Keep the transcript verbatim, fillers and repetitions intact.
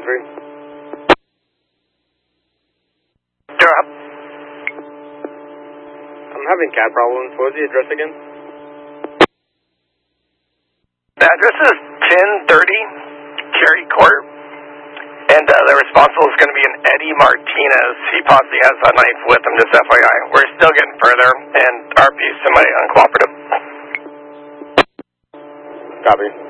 three. You're up. I'm having cat problems. What was the address again? The address is ten thirty Cherry Court, and uh, the responsible is going to be an Eddie Martinez. He possibly has a knife with him, just F Y I. We're still getting further, and R P is semi-uncooperative. Copy.